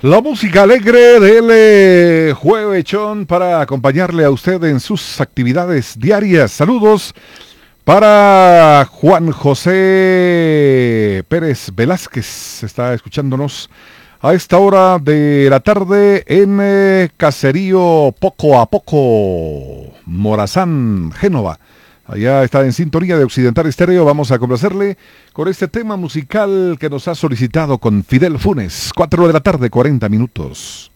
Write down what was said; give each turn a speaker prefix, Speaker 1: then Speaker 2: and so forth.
Speaker 1: La música alegre del juevechón para acompañarle a usted en sus actividades diarias. Saludos para Juan José Pérez Velázquez. Está escuchándonos a esta hora de la tarde en Caserío Poco a Poco, Morazán, Génova. Allá está en sintonía de Occidental Estéreo. Vamos a complacerle con este tema musical que nos ha solicitado con Fidel Funes. 4 de la tarde, 40 minutos.